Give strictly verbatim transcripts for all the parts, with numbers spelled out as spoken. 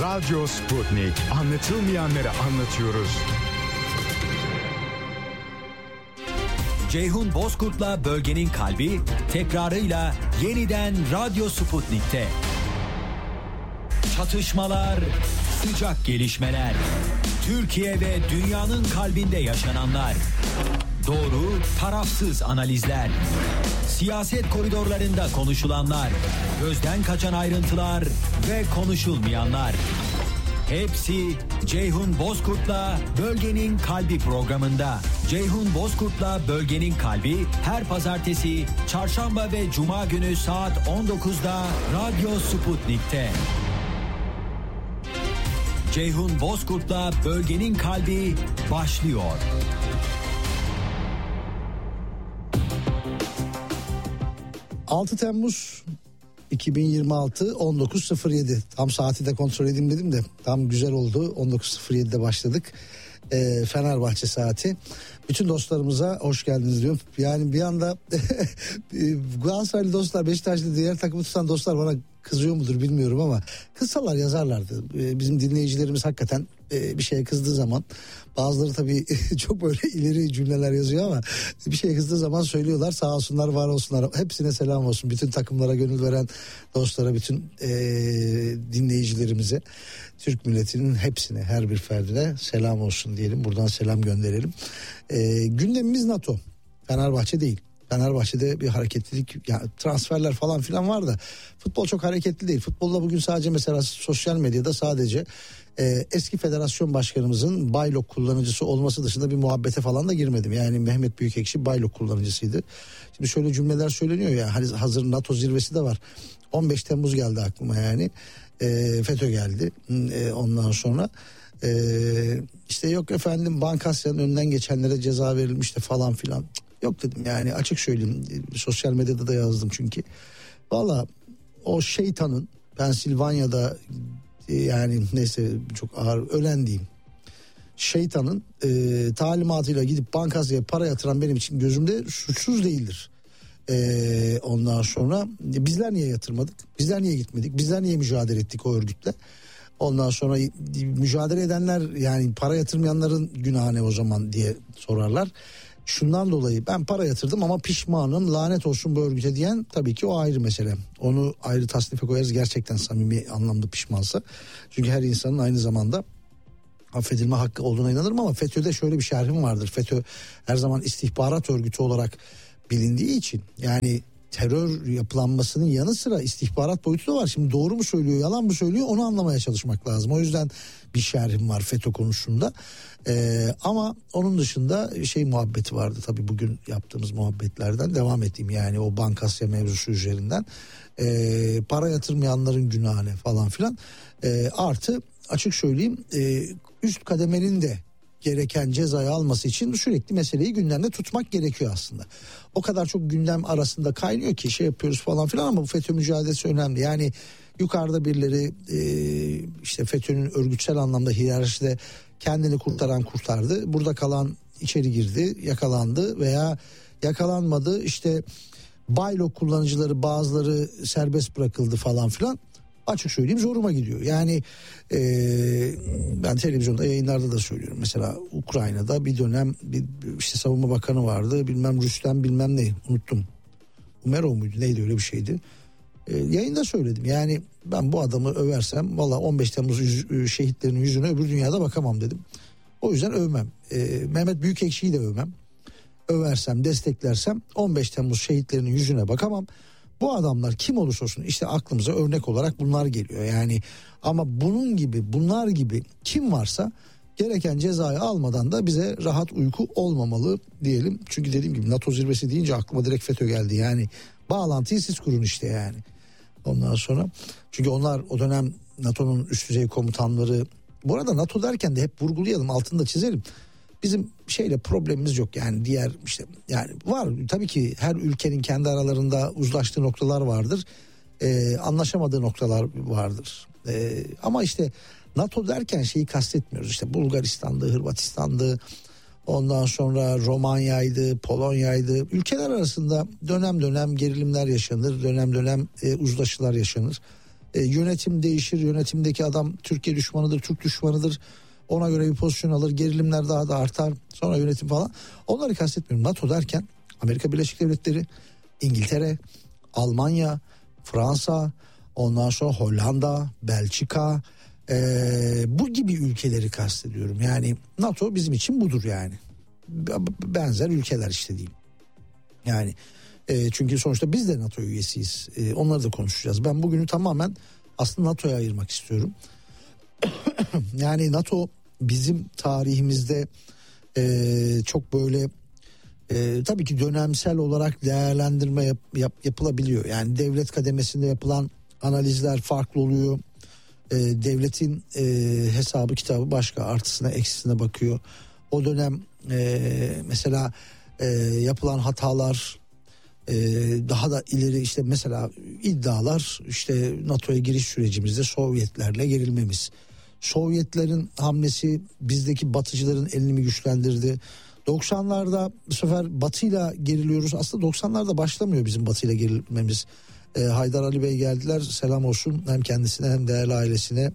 Radyo Sputnik. Anlatılmayanları anlatıyoruz. Ceyhun Bozkurt'la Bölgenin Kalbi tekrarıyla yeniden Radyo Sputnik'te. Çatışmalar, sıcak gelişmeler, Türkiye ve dünyanın kalbinde yaşananlar, doğru, tarafsız analizler, siyaset koridorlarında konuşulanlar, gözden kaçan ayrıntılar ve konuşulmayanlar. Hepsi Ceyhun Bozkurt'la Bölgenin Kalbi programında. Ceyhun Bozkurt'la Bölgenin Kalbi her pazartesi, çarşamba ve cuma günü saat on dokuzda Radyo Sputnik'te. Ceyhun Bozkurt'la Bölgenin Kalbi başlıyor. altı Temmuz iki bin yirmi altı on dokuz sıfır yedi. Tam saati de kontrol edeyim dedim de tam güzel oldu. on dokuz sıfır yedide başladık. E, Fenerbahçe saati. Bütün dostlarımıza hoş geldiniz diyorum. Yani bir anda Galatasaraylı dostlar, Beşiktaşlı diğer takımı tutan dostlar bana kızıyor mudur bilmiyorum ama kızsalar yazarlardı. E, bizim dinleyicilerimiz hakikaten e, bir şeye kızdığı zaman, bazıları tabii çok böyle ileri cümleler yazıyor ama bir şeye kızdığı zaman söylüyorlar. Sağ olsunlar, var olsunlar. Hepsine selam olsun. Bütün takımlara gönül veren dostlara, bütün e, dinleyicilerimize, Türk milletinin hepsine, her bir ferdine selam olsun diyelim. Buradan selam gönderelim. E, gündemimiz NATO. Fenerbahçe değil. Fenerbahçe'de bir hareketlilik, yani transferler falan filan var da futbol çok hareketli değil. Futbolda bugün sadece mesela sosyal medyada sadece e, eski federasyon başkanımızın Baylok kullanıcısı olması dışında bir muhabbete falan da girmedim. Yani Mehmet Büyükekşi Baylok kullanıcısıydı. Şimdi şöyle cümleler söyleniyor ya, hani hazır NATO zirvesi de var. on beş Temmuz geldi aklıma yani. E, FETÖ geldi e, ondan sonra. Ee, işte yok efendim Bankasya'nın önünden geçenlere ceza verilmişti falan filan. Yok dedim yani, açık söyleyeyim, sosyal medyada da yazdım çünkü. Valla o şeytanın Pensilvanya'da yani neyse çok ağır ölen diyeyim. Şeytanın e, talimatıyla gidip Bankasya'ya para yatıran benim için gözümde suçsuz değildir. E, ondan sonra bizler niye yatırmadık? Bizler niye gitmedik? Bizler niye mücadele ettik o örgütle? Ondan sonra mücadele edenler, yani para yatırmayanların günahı ne o zaman diye sorarlar. Şundan dolayı ben para yatırdım ama pişmanım, lanet olsun bu örgüte diyen tabii ki o ayrı mesele. Onu ayrı tasnife koyarız gerçekten samimi anlamda pişmansa. Çünkü her insanın aynı zamanda affedilme hakkı olduğuna inanırım ama FETÖ'de şöyle bir şerhim vardır. FETÖ her zaman istihbarat örgütü olarak bilindiği için, yani terör yapılanmasının yanı sıra istihbarat boyutu da var. Şimdi doğru mu söylüyor, yalan mı söylüyor, onu anlamaya çalışmak lazım. O yüzden bir şerhim var FETÖ konusunda. Ee, ama onun dışında şey muhabbeti vardı tabii, bugün yaptığımız muhabbetlerden devam edeyim. Yani o Bankasya mevzusu üzerinden ee, para yatırmayanların günahı falan filan. Ee, artı açık söyleyeyim, e, üst kademenin de gereken cezayı alması için sürekli meseleyi gündemde tutmak gerekiyor aslında. O kadar çok gündem arasında kaynıyor ki şey yapıyoruz falan filan ama bu FETÖ mücadelesi önemli. Yani yukarıda birileri e, işte FETÖ'nün örgütsel anlamda hiyerarşide kendini kurtaran kurtardı. Burada kalan içeri girdi, yakalandı veya yakalanmadı. İşte Baylok kullanıcıları bazıları serbest bırakıldı falan filan. Açık söyleyeyim zoruma gidiyor. Yani e, ben televizyonda, yayınlarda da söylüyorum. Mesela Ukrayna'da bir dönem bir işte savunma bakanı vardı. Bilmem Rüstem bilmem ne, unuttum. Umerov muydu neydi, öyle bir şeydi. E, yayında söyledim. Yani ben bu adamı översem valla on beş Temmuz yüz, şehitlerinin yüzüne öbür dünyada bakamam dedim. O yüzden övmem. E, Mehmet Büyükekşi'yi de övmem. Översem, desteklersem on beş Temmuz şehitlerinin yüzüne bakamam. Bu adamlar kim olursa olsun işte aklımıza örnek olarak bunlar geliyor yani. Ama bunun gibi, bunlar gibi kim varsa gereken cezayı almadan da bize rahat uyku olmamalı diyelim. Çünkü dediğim gibi NATO zirvesi deyince aklıma direkt FETÖ geldi. Yani bağlantıyı siz kurun işte yani. Ondan sonra çünkü onlar o dönem NATO'nun üst düzey komutanları. Bu arada NATO derken de hep vurgulayalım, altını da çizelim. Bizim şeyle problemimiz yok yani, diğer işte yani var tabii ki her ülkenin kendi aralarında uzlaştığı noktalar vardır, ee, anlaşamadığı noktalar vardır, ee, ama işte NATO derken şeyi kastetmiyoruz, işte Bulgaristan'dı, Hırvatistan'dı, ondan sonra Romanya'ydı, Polonya'ydı. Ülkeler arasında dönem dönem gerilimler yaşanır, dönem dönem e, uzlaşılar yaşanır. E, yönetim değişir, yönetimdeki adam Türkiye düşmanıdır, Türk düşmanıdır. Ona göre bir pozisyon alır, gerilimler daha da artar, sonra yönetim falan. Onları kastetmiyorum. NATO derken Amerika Birleşik Devletleri, İngiltere, Almanya, Fransa, ondan sonra Hollanda, Belçika, ee, bu gibi ülkeleri kastediyorum. Yani NATO bizim için budur yani. Benzer ülkeler işte diyeyim. Yani e, çünkü sonuçta biz de NATO üyesiyiz. E, onları da konuşacağız. Ben bugünü tamamen aslında NATO'ya ayırmak istiyorum. Yani NATO bizim tarihimizde e, çok böyle e, tabii ki dönemsel olarak değerlendirme yap, yap, yapılabiliyor. Yani devlet kademesinde yapılan analizler farklı oluyor. E, devletin e, hesabı kitabı başka, artısına eksisine bakıyor. O dönem e, mesela e, yapılan hatalar e, daha da ileri, işte mesela iddialar, işte NATO'ya giriş sürecimizde Sovyetlerle gerilmemiz. Sovyetlerin hamlesi bizdeki batıcıların elini mi güçlendirdi? doksanlarda bu sefer batıyla geriliyoruz. Aslında doksanlarda başlamıyor bizim batıyla gerilmemiz. Ee, Haydar Ali Bey geldiler, selam olsun hem kendisine hem değerli ailesine.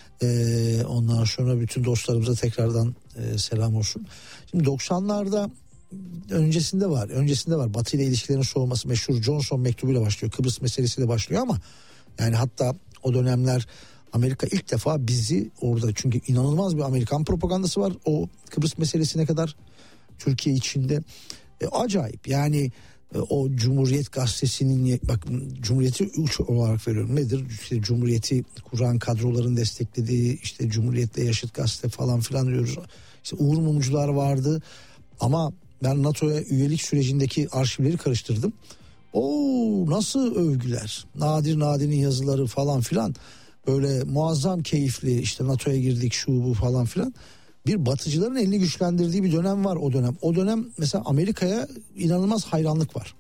Ee, ondan sonra bütün dostlarımıza tekrardan e, selam olsun. Şimdi doksanlarda öncesinde var. Öncesinde var. Batı ile ilişkilerin soğuması, meşhur Johnson mektubuyla başlıyor. Kıbrıs meselesiyle başlıyor ama yani hatta o dönemler Amerika ilk defa bizi orada, çünkü inanılmaz bir Amerikan propagandası var o Kıbrıs meselesine kadar Türkiye içinde. E, acayip yani. O Cumhuriyet Gazetesi'nin, bak Cumhuriyeti üç olarak veriyorum, nedir? İşte Cumhuriyeti kuran kadroların desteklediği, işte Cumhuriyet'le yaşıt gazete falan filan diyoruz. İşte Uğur Mumcular vardı ama ben NATO'ya üyelik sürecindeki arşivleri karıştırdım. Oo, nasıl övgüler, Nadir Nadir'in yazıları falan filan, böyle muazzam keyifli, işte NATO'ya girdik şu bu falan filan. Bir batıcıların elini güçlendirdiği bir dönem var o dönem. O dönem mesela Amerika'ya inanılmaz hayranlık var.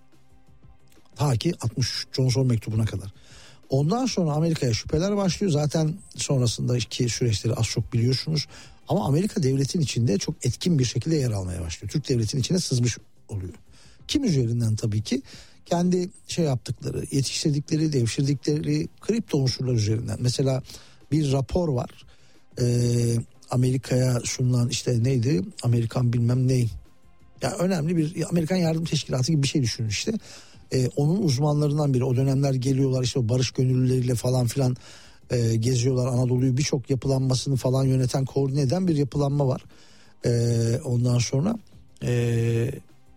Ta ki altmış Johnson mektubuna kadar. Ondan sonra Amerika'ya şüpheler başlıyor. Zaten sonrasındaki süreçleri az çok biliyorsunuz. Ama Amerika devletin içinde çok etkin bir şekilde yer almaya başlıyor. Türk devletin içine sızmış oluyor. Kim üzerinden? Tabii ki kendi şey yaptıkları, yetiştirdikleri, devşirdikleri kripto unsurlar üzerinden. Mesela bir rapor var. Eee Amerika'ya sunulan, işte neydi? Amerikan bilmem ney. Ya önemli bir Amerikan Yardım Teşkilatı gibi bir şey düşünün işte. Ee, onun uzmanlarından biri. O dönemler geliyorlar işte, o barış gönüllüleriyle falan filan e, geziyorlar Anadolu'yu. Birçok yapılanmasını falan yöneten, koordine eden bir yapılanma var. Ee, ondan sonra e,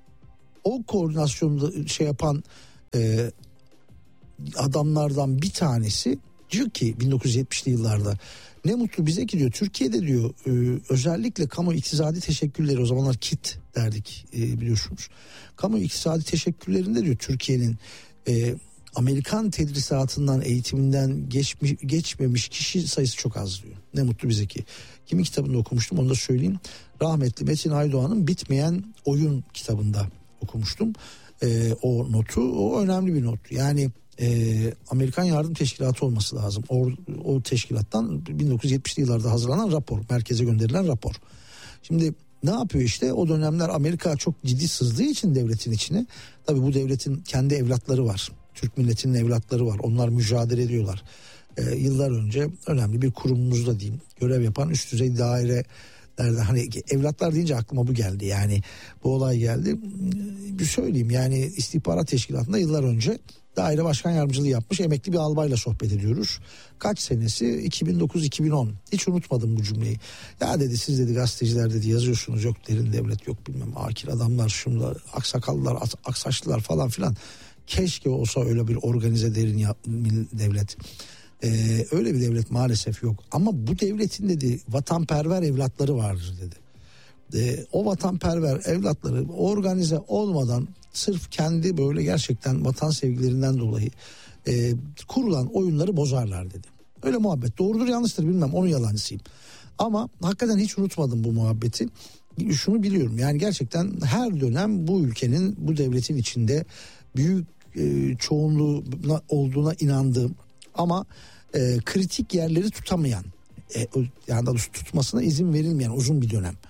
o koordinasyonu şey yapan e, adamlardan bir tanesi diyor ki bin dokuz yüz yetmişli yıllarda, ne mutlu bize ki diyor, Türkiye'de diyor e, özellikle kamu iktisadi teşekkülleri, o zamanlar KİT derdik e, biliyorsunuz. Kamu iktisadi teşekküllerinde diyor Türkiye'nin e, Amerikan tedrisatından, eğitiminden geçmiş, geçmemiş kişi sayısı çok az diyor. Ne mutlu bize ki. Kimin kitabında okumuştum onu da söyleyeyim. Rahmetli Metin Aydoğan'ın Bitmeyen Oyun kitabında okumuştum. E, o notu, o önemli bir not. Yani Ee, Amerikan Yardım Teşkilatı olması lazım. O, o teşkilattan bin dokuz yüz yetmişli yıllarda hazırlanan rapor, merkeze gönderilen rapor. Şimdi ne yapıyor işte, o dönemler Amerika çok ciddi sızdığı için devletin içine. Tabii bu devletin kendi evlatları var. Türk milletinin evlatları var. Onlar mücadele ediyorlar. Ee, yıllar önce önemli bir kurumumuzda diyeyim, görev yapan üst düzey dairelerde, hani evlatlar deyince aklıma bu geldi. Yani bu olay geldi. Bir söyleyeyim, yani istihbarat teşkilatında yıllar önce daire başkan yardımcılığı yapmış emekli bir albayla sohbet ediyoruz. Kaç senesi? iki bin dokuz iki bin on. Hiç unutmadım bu cümleyi. Ya dedi, siz dedi gazeteciler dedi yazıyorsunuz, yok derin devlet, yok bilmem akil adamlar, şunlar, aksakallılar, aksaçlılar falan filan. Keşke olsa öyle bir organize derin devlet. Ee, öyle bir devlet maalesef yok. Ama bu devletin dedi vatanperver evlatları vardır dedi. Ee, o vatanperver evlatları organize olmadan, sırf kendi böyle gerçekten vatan sevgilerinden dolayı e, kurulan oyunları bozarlar dedi. Öyle muhabbet doğrudur yanlıştır bilmem, onun yalancısıyım. Ama hakikaten hiç unutmadım bu muhabbeti. Şunu biliyorum, yani gerçekten her dönem bu ülkenin, bu devletin içinde büyük e, çoğunluğu olduğuna inandığım ama e, kritik yerleri tutamayan, e, yani tutmasına izin verilmeyen uzun bir dönem.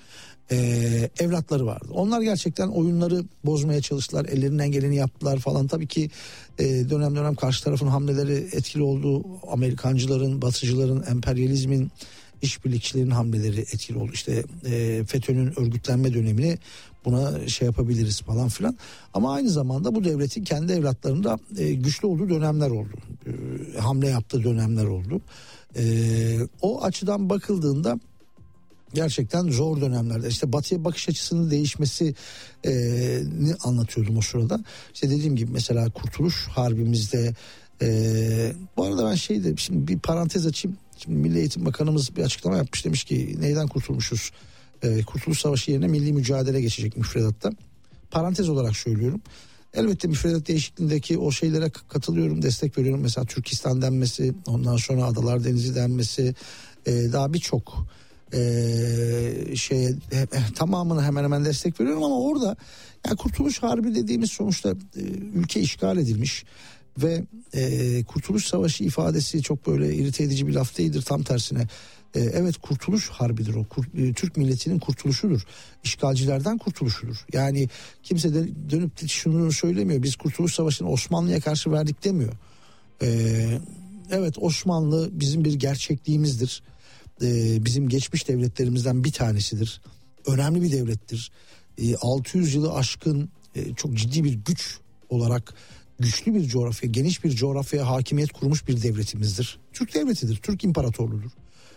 Ee, evlatları vardı. Onlar gerçekten oyunları bozmaya çalıştılar. Ellerinden geleni yaptılar falan. Tabii ki e, dönem dönem karşı tarafın hamleleri etkili oldu. Amerikancıların, batıcıların, emperyalizmin, işbirlikçilerin hamleleri etkili oldu. İşte e, FETÖ'nün örgütlenme dönemini buna şey yapabiliriz falan filan. Ama aynı zamanda bu devletin kendi evlatlarında e, güçlü olduğu dönemler oldu. E, hamle yaptığı dönemler oldu. E, o açıdan bakıldığında gerçekten zor dönemlerde işte batıya bakış açısının değişmesini e, anlatıyordum o sırada. İşte dediğim gibi mesela Kurtuluş Harbimizde e, bu arada ben şey de şimdi bir parantez açayım. Şimdi Milli Eğitim Bakanımız bir açıklama yapmış, demiş ki neyden kurtulmuşuz? E, Kurtuluş Savaşı yerine milli mücadele geçecek müfredatta. Parantez olarak söylüyorum. Elbette müfredat değişikliğindeki o şeylere katılıyorum, destek veriyorum. Mesela Türkistan denmesi, ondan sonra Adalar Denizi denmesi, e, daha birçok Ee, şeye tamamını hemen hemen destek veriyorum ama orada yani Kurtuluş Harbi dediğimiz sonuçta e, ülke işgal edilmiş ve e, Kurtuluş Savaşı ifadesi çok böyle irite edici bir laf değildir, tam tersine e, evet Kurtuluş Harbidir o. Kurt, e, Türk milletinin kurtuluşudur, işgalcilerden kurtuluşudur. Yani kimse de dönüp şunu söylemiyor, biz Kurtuluş Savaşı'nı Osmanlı'ya karşı verdik demiyor. E, evet Osmanlı bizim bir gerçekliğimizdir. Bizim geçmiş devletlerimizden bir tanesidir. Önemli bir devlettir. altı yüz yılı aşkın çok ciddi bir güç olarak güçlü bir coğrafya, geniş bir coğrafyaya hakimiyet kurmuş bir devletimizdir. Türk devletidir, Türk imparatorluğudur.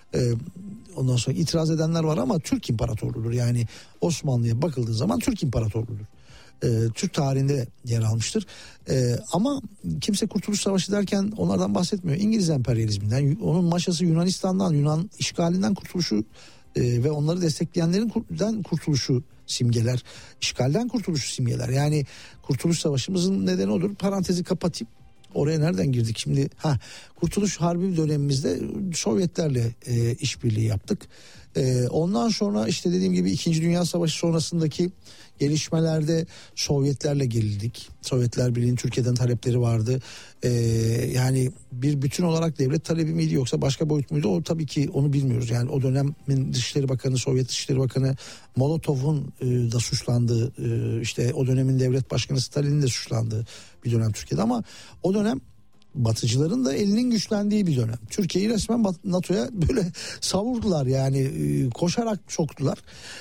Ondan sonra itiraz edenler var ama Türk imparatorluğudur. Yani Osmanlı'ya bakıldığı zaman Türk imparatorluğudur. E, Türk tarihinde yer almıştır. E, ama kimse Kurtuluş Savaşı derken onlardan bahsetmiyor. İngiliz emperyalizminden, onun maşası Yunanistan'dan, Yunan işgalinden kurtuluşu e, ve onları destekleyenlerin kurtuluşu simgeler. İşgalden kurtuluşu simgeler. Yani Kurtuluş Savaşımızın nedeni odur. Parantezi kapatayım. Oraya nereden girdik şimdi? Ha, Kurtuluş Harbi dönemimizde Sovyetlerle e, işbirliği yaptık. E, ondan sonra işte dediğim gibi İkinci Dünya Savaşı sonrasındaki gelişmelerde Sovyetlerle gerildik. Sovyetler Birliği'nin Türkiye'den talepleri vardı. Ee, yani bir bütün olarak devlet talebi miydi yoksa başka boyut muydu? O tabii ki onu bilmiyoruz. Yani o dönemin Dışişleri Bakanı, Sovyet Dışişleri Bakanı Molotov'un e, da suçlandığı, e, işte o dönemin devlet başkanı Stalin'in de suçlandığı bir dönem Türkiye'de. Ama o dönem Batıcıların da elinin güçlendiği bir dönem. Türkiye'yi resmen NATO'ya böyle savurdular, yani e, koşarak soktular.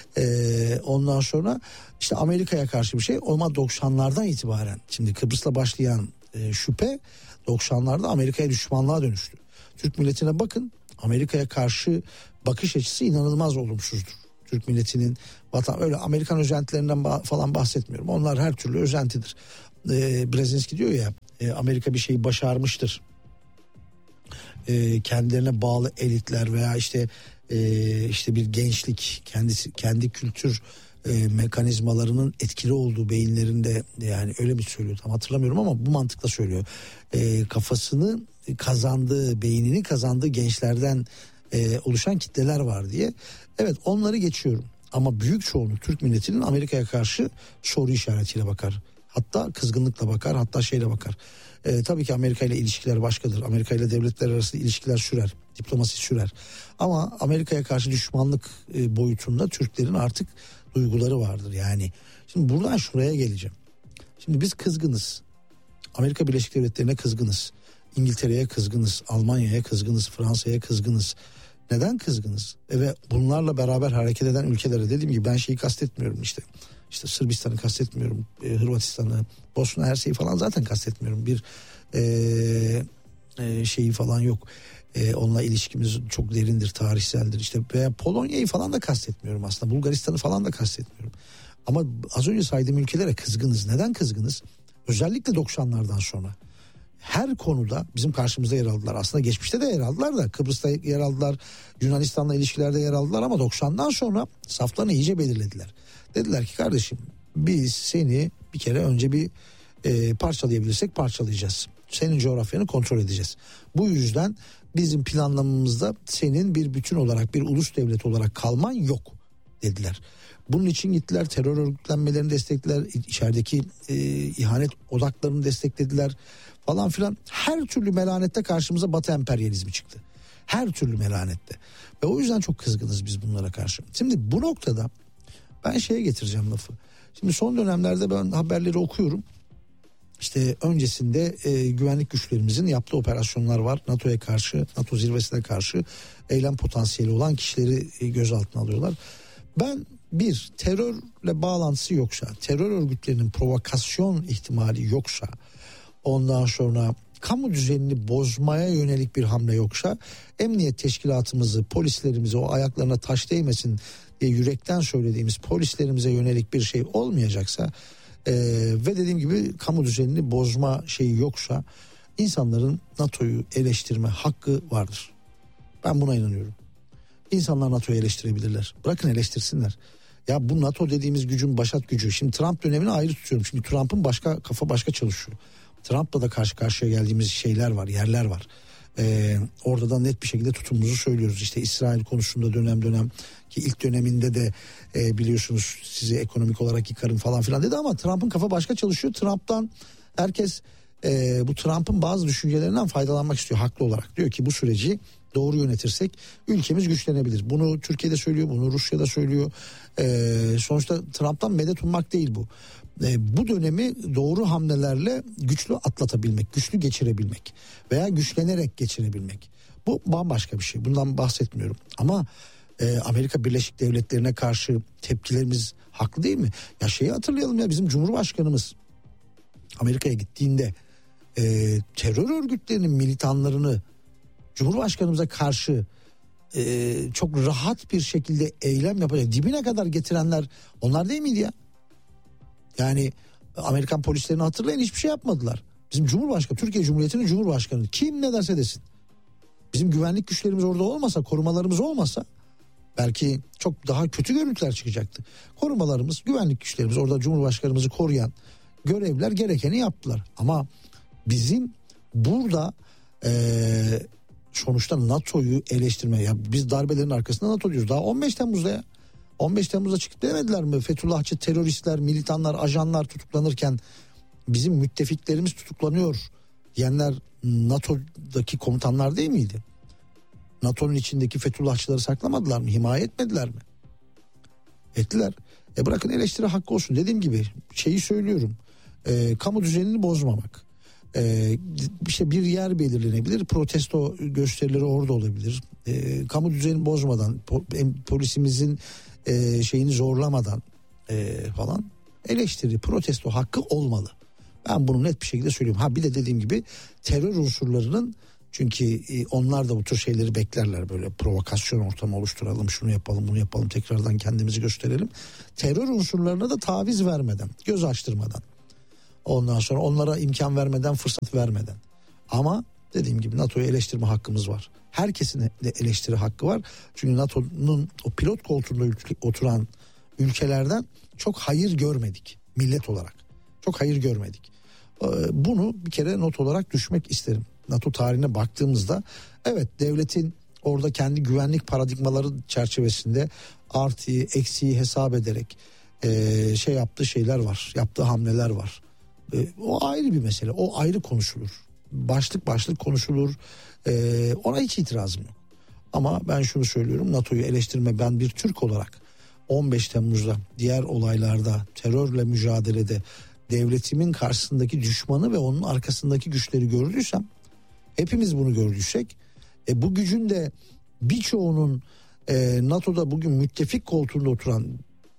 E, ondan sonra işte Amerika'ya karşı bir şey. Ama doksanlardan itibaren şimdi Kıbrıs'la başlayan e, şüphe doksanlarda Amerika'ya düşmanlığa dönüştü. Türk milletine bakın, Amerika'ya karşı bakış açısı inanılmaz olumsuzdur. Türk milletinin vatan, öyle Amerikan özentilerinden falan bahsetmiyorum. Onlar her türlü özentidir. E, Brzezinski diyor ya, e, Amerika bir şeyi başarmıştır. E, kendilerine bağlı elitler veya işte e, işte bir gençlik kendisi kendi kültür e, mekanizmalarının etkili olduğu beyinlerinde, yani öyle mi söylüyor tam hatırlamıyorum ama bu mantıkla söylüyor. E, kafasını kazandığı, beynini kazandığı gençlerden e, oluşan kitleler var diye. Evet, onları geçiyorum. Ama büyük çoğunluk Türk milletinin Amerika'ya karşı soru işaretiyle bakar. Hatta kızgınlıkla bakar, hatta şeyle bakar. Ee, tabii ki Amerika ile ilişkiler başkadır. Amerika ile devletler arası ilişkiler sürer, diplomasi sürer. Ama Amerika'ya karşı düşmanlık e, boyutunda Türklerin artık duyguları vardır. Yani şimdi buradan şuraya geleceğim. Şimdi biz kızgınız. Amerika Birleşik Devletleri'ne kızgınız. İngiltere'ye kızgınız, Almanya'ya kızgınız, Fransa'ya kızgınız. Neden kızgınız? E ve bunlarla beraber hareket eden ülkelere, dediğim gibi ben şeyi kastetmiyorum işte. İşte Sırbistan'ı kastetmiyorum, e, Hırvatistan'ı, Bosna Hersek'i falan zaten kastetmiyorum. Bir e, e, şeyi falan yok. E, onunla ilişkimiz çok derindir, tarihseldir. İşte veya Polonya'yı falan da kastetmiyorum aslında. Bulgaristan'ı falan da kastetmiyorum. Ama az önce saydığım ülkelere kızgınız. Neden kızgınız? Özellikle doksanlardan sonra. Her konuda bizim karşımızda yer aldılar. Aslında geçmişte de yer aldılar da, Kıbrıs'ta yer aldılar, Yunanistan'la ilişkilerde yer aldılar ama doksandan sonra saflarını iyice belirlediler. Dediler ki kardeşim, biz seni bir kere önce bir e, parçalayabilirsek parçalayacağız. Senin coğrafyanı kontrol edeceğiz. Bu yüzden bizim planlamamızda senin bir bütün olarak, bir ulus devlet olarak kalman yok dediler. Bunun için gittiler, terör örgütlenmelerini desteklediler, içerideki e, ihanet odaklarını desteklediler falan filan. Her türlü melanette karşımıza Batı emperyalizmi çıktı. Her türlü melanette. Ve o yüzden çok kızgınız biz bunlara karşı. Şimdi bu noktada Ben şeye getireceğim lafı. Şimdi son dönemlerde ben haberleri okuyorum. İşte öncesinde e, güvenlik güçlerimizin yaptığı operasyonlar var. NATO'ya karşı, NATO zirvesine karşı eylem potansiyeli olan kişileri e, gözaltına alıyorlar. Ben bir, terörle bağlantısı yoksa, terör örgütlerinin provokasyon ihtimali yoksa, ondan sonra kamu düzenini bozmaya yönelik bir hamle yoksa, emniyet teşkilatımızı, polislerimizi, o ayaklarına taş değmesin diye yürekten söylediğimiz polislerimize yönelik bir şey olmayacaksa e, ve dediğim gibi kamu düzenini bozma şeyi yoksa, insanların NATO'yu eleştirme hakkı vardır. Ben buna inanıyorum. İnsanlar NATO'yu eleştirebilirler. Bırakın eleştirsinler. Ya bu NATO dediğimiz gücün başat gücü. Şimdi Trump dönemini ayrı tutuyorum. Şimdi Trump'ın başka kafa başka çalışıyor. Trump'la da karşı karşıya geldiğimiz şeyler var, yerler var. Ee, orada da net bir şekilde tutumumuzu söylüyoruz. İşte İsrail konusunda dönem dönem ki ilk döneminde de e, biliyorsunuz sizi ekonomik olarak yıkarım falan filan dedi ama Trump'ın kafa başka çalışıyor. Trump'tan herkes e, bu Trump'ın bazı düşüncelerinden faydalanmak istiyor haklı olarak. Diyor ki bu süreci doğru yönetirsek ülkemiz güçlenebilir. Bunu Türkiye'de söylüyor, bunu Rusya'da söylüyor. Ee, sonuçta Trump'tan medet ummak değil bu. Ee, bu dönemi doğru hamlelerle güçlü atlatabilmek, güçlü geçirebilmek veya güçlenerek geçirebilmek. Bu bambaşka bir şey. Bundan bahsetmiyorum. Ama e, Amerika Birleşik Devletleri'ne karşı tepkilerimiz haklı değil mi? Ya şeyi hatırlayalım ya, bizim Cumhurbaşkanımız Amerika'ya gittiğinde e, terör örgütlerinin militanlarını Cumhurbaşkanımıza karşı e, çok rahat bir şekilde eylem yapacak, dibine kadar getirenler onlar değil miydi ya? Yani Amerikan polislerini hatırlayın, hiçbir şey yapmadılar. Bizim Cumhurbaşkanı, Türkiye Cumhuriyeti'nin Cumhurbaşkanı, kim ne derse desin. Bizim güvenlik güçlerimiz orada olmasa, korumalarımız olmasa belki çok daha kötü görüntüler çıkacaktı. Korumalarımız, güvenlik güçlerimiz, orada Cumhurbaşkanımızı koruyan görevliler gerekeni yaptılar. Ama bizim burada eee sonuçta NATO'yu eleştirme, ya biz darbelerin arkasında NATO diyoruz. Daha on beş Temmuz'da ya. on beş Temmuz'da çıkıp demediler mi? Fethullahçı teröristler, militanlar, ajanlar tutuklanırken bizim müttefiklerimiz tutuklanıyor diyenler NATO'daki komutanlar değil miydi? NATO'nun içindeki Fethullahçıları saklamadılar mı? Himaye etmediler mi? Ettiler. E bırakın eleştiri hakkı olsun. Dediğim gibi şeyi söylüyorum. E, kamu düzenini bozmamak. Ee, işte bir yer belirlenebilir, protesto gösterileri orada olabilir. Ee, kamu düzenini bozmadan, po- polisimizin e, şeyini zorlamadan e, falan eleştiri, protesto hakkı olmalı. Ben bunu net bir şekilde söylüyorum. Ha bir de dediğim gibi terör unsurlarının, çünkü e, onlar da bu tür şeyleri beklerler, böyle provokasyon ortamı oluşturalım, şunu yapalım, bunu yapalım, tekrardan kendimizi gösterelim. Terör unsurlarına da taviz vermeden, göz açtırmadan. Ondan sonra onlara imkan vermeden, fırsat vermeden. Ama dediğim gibi NATO'yu eleştirme hakkımız var. Herkesin de eleştiri hakkı var. Çünkü NATO'nun o pilot koltuğunda oturan ülkelerden çok hayır görmedik millet olarak. Çok hayır görmedik. Bunu bir kere not olarak düşmek isterim. NATO tarihine baktığımızda evet, devletin orada kendi güvenlik paradigmaları çerçevesinde artıyı eksiği hesap ederek e, şey yaptığı şeyler var. Yaptığı hamleler var. E, o ayrı bir mesele. O ayrı konuşulur. Başlık başlık konuşulur. E, ona hiç itirazım yok. Ama ben şunu söylüyorum, NATO'yu eleştirme, ben bir Türk olarak on beş Temmuz'da diğer olaylarda terörle mücadelede devletimin karşısındaki düşmanı ve onun arkasındaki güçleri gördüysem, hepimiz bunu gördüysek, e, bu gücün de birçoğunun e, NATO'da bugün müttefik koltuğunda oturan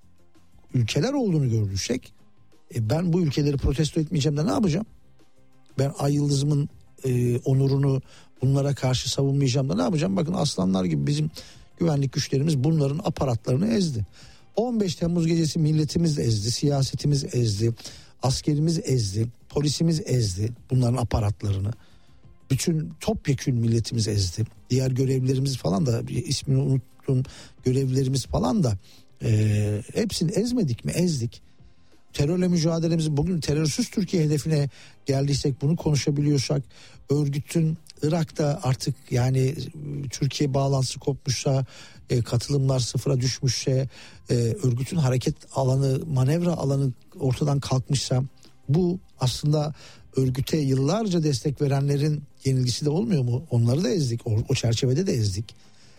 ülkeler olduğunu gördüysek, e, ben bu ülkeleri protesto etmeyeceğim de ne yapacağım? Ben ay yıldızımın e, onurunu bunlara karşı savunmayacağım da ne yapacağım? Bakın aslanlar gibi bizim güvenlik güçlerimiz bunların aparatlarını ezdi. on beş Temmuz gecesi milletimiz ezdi, siyasetimiz ezdi, askerimiz ezdi, polisimiz ezdi bunların aparatlarını. Bütün topyekün milletimiz ezdi. Diğer görevlilerimiz falan da, ismini unuttum, görevlilerimiz falan da e, hepsini ezmedik mi? Ezdik. Terörle mücadelemizi, bugün terörsüz Türkiye hedefine geldiysek, bunu konuşabiliyorsak, örgütün Irak'ta artık yani Türkiye bağlantısı kopmuşsa, e, katılımlar sıfıra düşmüşse, e, örgütün hareket alanı, manevra alanı ortadan kalkmışsa, bu aslında örgüte yıllarca destek verenlerin yenilgisi de olmuyor mu? Onları da ezdik, o, o çerçevede de ezdik.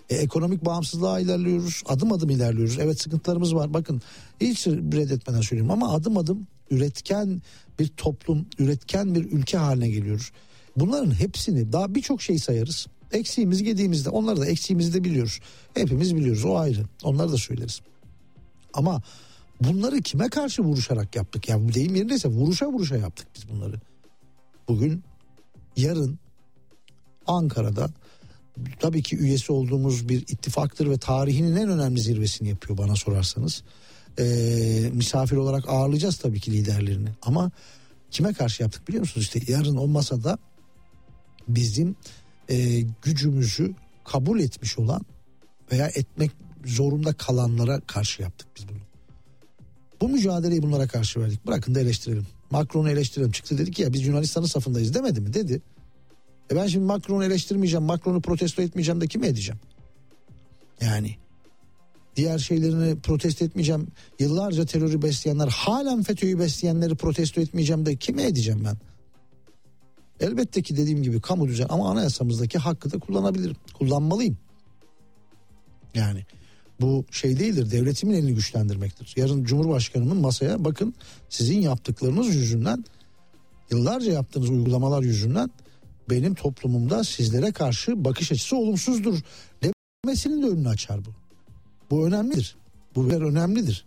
E, ekonomik bağımsızlığa ilerliyoruz. Adım adım ilerliyoruz. Evet, sıkıntılarımız var. Bakın, hiç reddetmeden söylüyorum ama adım adım üretken bir toplum, üretken bir ülke haline geliyoruz. Bunların hepsini, daha birçok şey sayarız. Eksiğimiz, gediğimizde, onları da eksiğimizi de biliyoruz. Hepimiz biliyoruz, o ayrı. Onları da söyleriz. Ama bunları kime karşı vuruşarak yaptık? Yani deyim yerindeyse vuruşa vuruşa yaptık biz bunları. Bugün, yarın Ankara'da tabii ki üyesi olduğumuz bir ittifaktır ve tarihinin en önemli zirvesini yapıyor bana sorarsanız. Ee, misafir olarak ağırlayacağız tabii ki liderlerini. Ama kime karşı yaptık biliyor musunuz? İşte yarın o masada bizim e, gücümüzü kabul etmiş olan veya etmek zorunda kalanlara karşı yaptık biz bunu. Bu mücadeleyi bunlara karşı verdik. Bırakın da eleştirelim. Macron'u eleştirelim. Çıktı dedi ki ya biz Yunanistan'ın safındayız demedi mi? Dedi. E ben şimdi Macron'u eleştirmeyeceğim, Macron'u protesto etmeyeceğim de kimi edeceğim? Yani diğer şeylerini protesto etmeyeceğim. Yıllarca terörü besleyenler, halen FETÖ'yü besleyenleri protesto etmeyeceğim de kime edeceğim ben? Elbette ki dediğim gibi kamu düzen, ama anayasamızdaki hakkı da kullanabilirim. Kullanmalıyım. Yani bu şey değildir, devletimin elini güçlendirmektir. Yarın Cumhurbaşkanımın masaya bakın sizin yaptıklarınız yüzünden, yıllarca yaptığınız uygulamalar yüzünden benim toplumumda sizlere karşı bakış açısı olumsuzdur demesinin de önünü açar bu. Bu önemlidir. Bu önemlidir.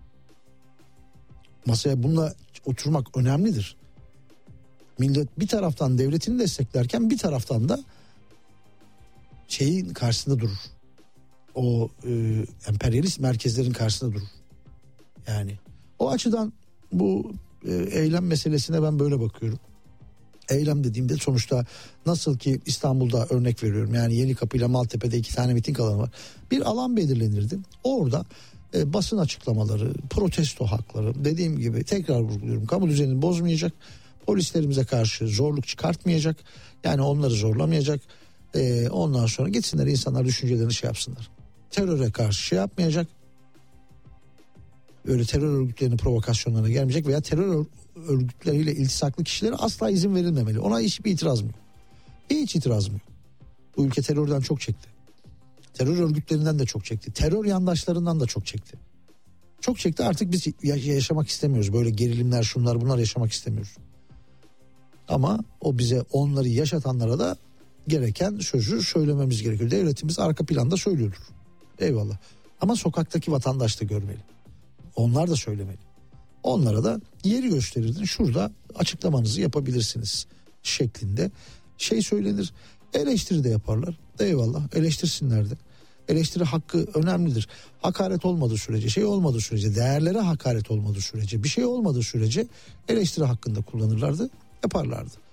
Masaya bununla oturmak önemlidir. Millet bir taraftan devletini desteklerken bir taraftan da şeyin karşısında durur. O e, emperyalist merkezlerin karşısında durur. Yani o açıdan bu e, eylem meselesine ben böyle bakıyorum. Eylem dediğimde sonuçta nasıl ki İstanbul'da örnek veriyorum, yani Yenikapı ile Maltepe'de iki tane miting alanı var. Bir alan belirlenirdi. Orada e, basın açıklamaları, protesto hakları, dediğim gibi tekrar vurguluyorum, kamu düzenini bozmayacak, polislerimize karşı zorluk çıkartmayacak, yani onları zorlamayacak. E, ondan sonra gitsinler insanlar düşüncelerini şey yapsınlar. Teröre karşı şey yapmayacak. Öyle terör örgütlerinin provokasyonlarına gelmeyecek veya terör örgütleriyle iltisaklı kişilere asla izin verilmemeli. Ona hiçbir itirazım yok. Hiç itirazım yok. Bu ülke terörden çok çekti. Terör örgütlerinden de çok çekti. Terör yandaşlarından da çok çekti. Çok çekti, artık biz yaşamak istemiyoruz. Böyle gerilimler, şunlar bunlar yaşamak istemiyoruz. Ama o bize, onları yaşatanlara da gereken sözü söylememiz gerekiyor. Devletimiz arka planda söylüyordur. Eyvallah. Ama sokaktaki vatandaş da görmeli. Onlar da söylemeli. Onlara da yeri gösterirdin. Şurada açıklamanızı yapabilirsiniz şeklinde şey söylenir. Eleştiri de yaparlar. Eyvallah, eleştirsinler de. Eleştiri hakkı önemlidir. Hakaret olmadığı sürece, şey olmadığı sürece, değerlere hakaret olmadığı sürece, bir şey olmadığı sürece eleştiri hakkında kullanırlardı, yaparlardı.